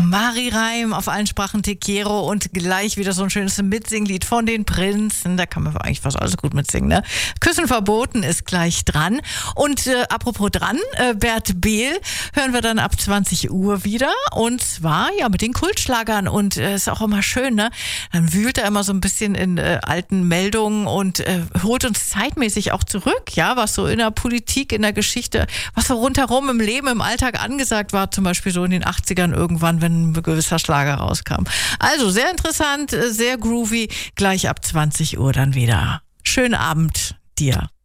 Mari Reim auf allen Sprachen Te Quiero und gleich wieder so ein schönes Mitsinglied von den Prinzen. Da kann man eigentlich fast alles gut mitsingen, ne? Küssen verboten ist gleich dran. Und apropos dran, Bert Behl hören wir dann ab 20 Uhr wieder. Und zwar ja mit den Kultschlagern. Und ist auch immer schön, ne? Dann wühlt er immer so ein bisschen in alten Meldungen und holt uns zeitmäßig auch zurück, ja, was so in der Politik, in der Geschichte, was so rundherum im Leben, im Alltag angesagt war, zum Beispiel so in den 80ern irgendwann, wenn ein gewisser Schlager rauskam. Also sehr interessant, sehr groovy, gleich ab 20 Uhr dann wieder. Schönen Abend dir.